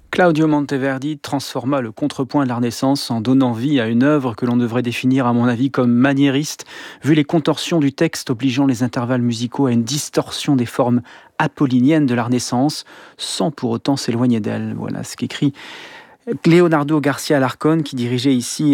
Claudio Monteverdi transforma le contrepoint de la Renaissance en donnant vie à une œuvre que l'on devrait définir, à mon avis, comme maniériste, vu les contorsions du texte obligeant les intervalles musicaux à une distorsion des formes apolliniennes de la Renaissance, sans pour autant s'éloigner d'elle. Voilà ce qu'écrit Leonardo Garcia Alarcón, qui dirigeait ici